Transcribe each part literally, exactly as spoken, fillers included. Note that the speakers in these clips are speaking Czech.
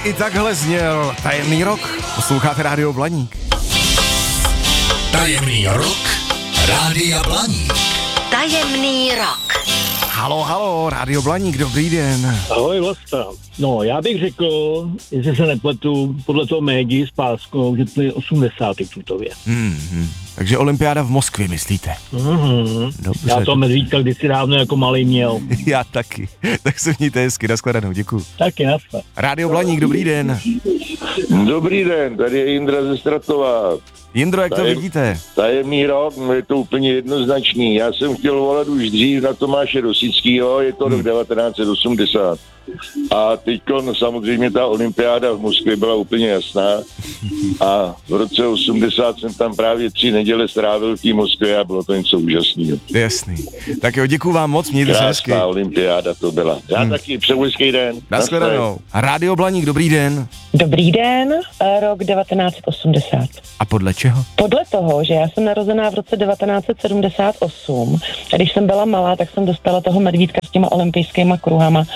i takhle zněl Tajemný rok. Posloucháte Rádio Blaník. Tajemný rok Rádia Blaník. Tajemný rok. Halo, halo, Rádio Blaník, dobrý den. Ahoj, Vlasta. No, já bych řekl, jestli se nepletu, podle toho médií s páskou, že to je osmdesátý tutově. Hmm, takže olympiáda v Moskvě, myslíte? Mm-hmm. Dobře. Já to medvídka kdysi dávno jako malý měl. Já taky. Tak se mějte hezky, nashledanou, děkuju. Taky, naschle. Rádio Blaník, dobrý den. Dobrý den, tady je Jindra ze Stratova. Jindro, jak to Tajem, vidíte? Tajemný rok, je to úplně jednoznačný. Já jsem chtěl volat už dřív na Tomáše Rosickýho, je to rok devatenáct set osmdesát. A teďko no, samozřejmě ta olympiáda v Moskvě byla úplně jasná. A v roce osmdesát jsem tam právě tři neděle strávil v té Moskvě a bylo to něco úžasného. Jasný. Tak jo, děkuju vám moc, mějte se hezky. Krásná olympiáda to byla. Já hmm. taky, přeju hezký den. Nashledanou. Rádio Blaník, dobrý den. Dobrý den, rok devatenáct set osmdesát. A podle čeho? Podle toho, že já jsem narozená v roce devatenáct set sedmdesát osm, a když jsem byla malá, tak jsem dostala toho medvídka s těma olympijskýma kruhama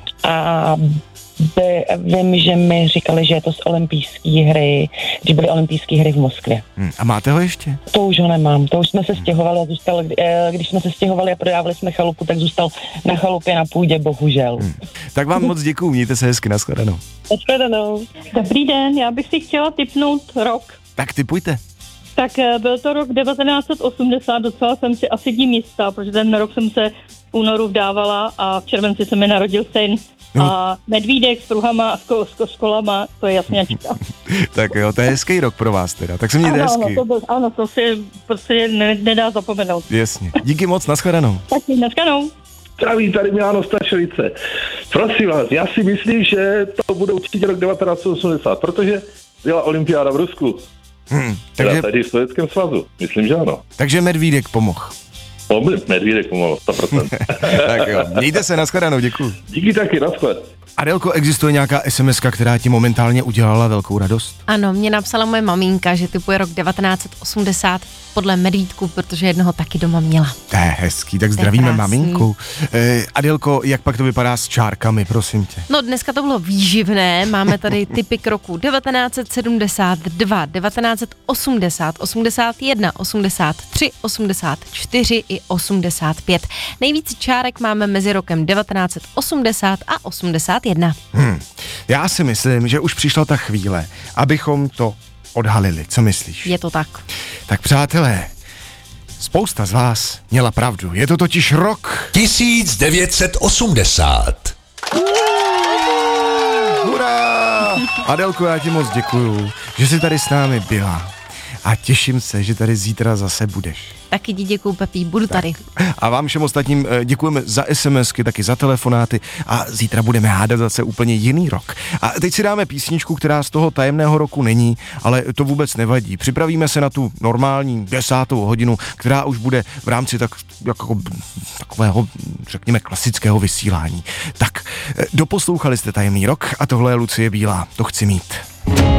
a by, vím, že mi říkali, že je to z olympijské hry, když byly olympijské hry v Moskvě. Hmm. A máte ho ještě? To už ho nemám, to už jsme se stěhovali a zůstal, když jsme se stěhovali a prodávali jsme chalupu, tak zůstal na chalupě na půdě, bohužel. Hmm. Tak vám moc děkuju, mějte se hezky, nashledanou. Nashledanou. Dobrý den, já bych si chtěla tipnout rok. Tak tipujte. Tak byl to rok devatenáct set osmdesát, docela jsem si asi tím jistá, protože ten rok jsem se v únoru vdávala a v červenci se mi narodil syn. No. A medvídek s pruhama a s, ko, s, s kolama, to je jasněčka. Tak jo, to je hezký rok pro vás teda, tak se mějte ano, hezky. Ano, to, byl, ano, to si prostě ne, nedá zapomenout. Jasně, díky moc, nashledanou. Taky, nashledanou. Zdraví, tady Milano Stašovice. Prosím vás, já si myslím, že to bude určitě rok devatenáct set osmdesát, protože byla olympiáda v Rusku. Hmm, takže... Tady v Sovětském svazu, myslím, že ano. Takže medvídek pomohl. Medvídek pomohl, sto procent. Tak jo, mějte se, nashledanou, děkuju. Díky taky, naschle. Adelko, existuje nějaká esemeska, která ti momentálně udělala velkou radost? Ano, mě napsala moje maminka, že typuje rok devatenáct set osmdesát podle medvídku, protože jednoho taky doma měla. To je hezký, tak zdravíme maminku. Eh, Adelko, jak pak to vypadá s čárkami, prosím tě? No dneska to bylo výživné, máme tady typy k roku devatenáct set sedmdesát dva, devatenáct set osmdesát, osmdesát jedna, osmdesát tři, osmdesát čtyři i osmdesát pět. Nejvíc čárek máme mezi rokem devatenáct set osmdesát a osmdesát jedna. Hmm. Já si myslím, že už přišla ta chvíle, abychom to odhalili. Co myslíš? Je to tak. Tak přátelé, spousta z vás měla pravdu. Je to totiž rok tisíc devět set osmdesát. Hurá! Adelko, já ti moc děkuju, že jsi tady s námi byla. A těším se, že tady zítra zase budeš. Taky ti děkuju, Pepí, budu tady. A vám všem ostatním děkujeme za SMSky, taky za telefonáty a zítra budeme hádat zase úplně jiný rok. A teď si dáme písničku, která z toho tajemného roku není, ale to vůbec nevadí. Připravíme se na tu normální desátou hodinu, která už bude v rámci tak, jako, takového, řekněme, klasického vysílání. Tak, doposlouchali jste Tajemný rok a tohle je Lucie Bílá. To chci mít.